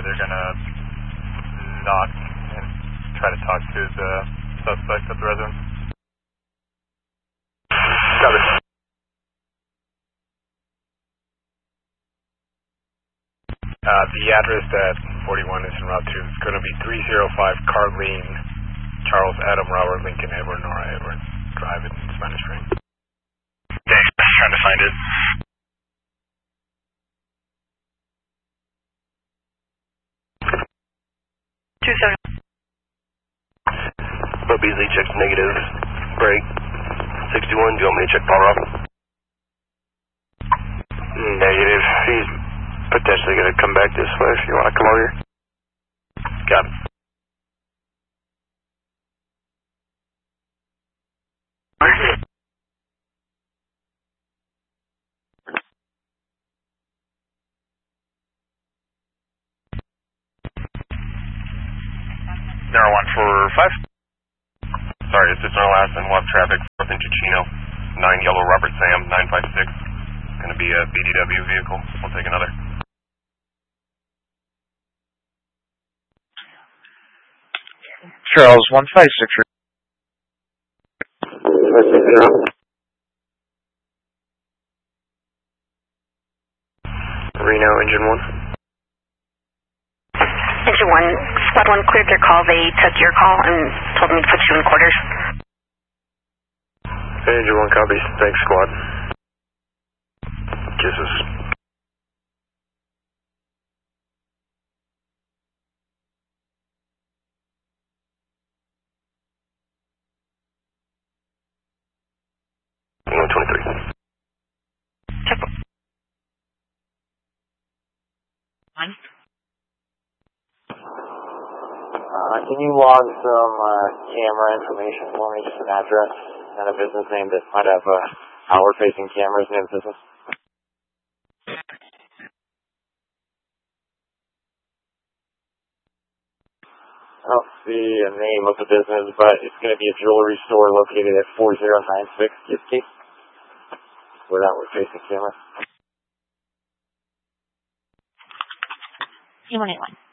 they're going to knock and try to talk to the suspect at the residence. Copy. The address at 41 is in Route 2. It's going to be 305 Carlene, Charles, Adam, Robert, Lincoln, Edward, Nora, Edward Drive in Spanish Train. Thanks, trying to find it. Beasley checks negative. Break. 61, do you want me to check power off? Negative. He's potentially going to come back this way if you want to come over here. Got it. Narrow 145. Sorry, assist on our last and we'll have traffic 4th and Ticino. 9 Yellow Robert Sam, 956. Going to be a BDW vehicle. We'll take another. Charles, 156. Reno, engine 1. Engine 1, Squad 1 cleared their call. They took your call and told me to put you in quarters. Engine 1 copies. Thanks, squad. Kisses. Check. One. Can you log some camera information for me, just an address and a business name that might have outward-facing cameras in the business? I don't see a name of the business, but it's going to be a jewelry store located at 4096 Gibkey with outward-facing cameras. C181.